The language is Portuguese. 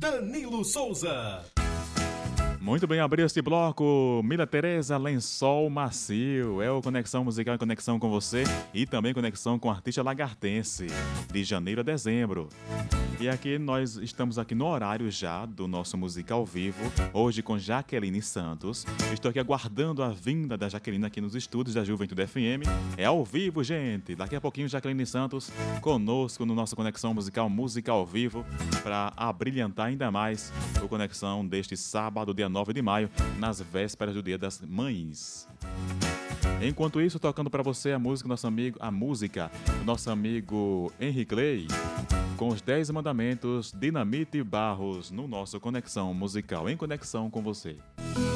Danilo Souza. Muito bem, abriu este bloco Mila Teresa, Lençol Macio. É o Conexão Musical em conexão com você e também conexão com o artista lagartense, de janeiro a dezembro. E aqui nós estamos aqui no horário já do nosso música ao vivo, hoje com Jaqueline Santos. Estou aqui aguardando a vinda da Jaqueline aqui nos estúdios da Juventude FM. É ao vivo, gente. Daqui a pouquinho Jaqueline Santos conosco no nosso Conexão Musical, música ao vivo, para abrilhantar ainda mais o Conexão deste sábado, dia 9 de maio, nas vésperas do Dia das Mães. Enquanto isso, tocando para você a música do nosso amigo Henry Clay, com os 10 mandamentos, Dinamite Barros, no nosso Conexão Musical, em conexão com você.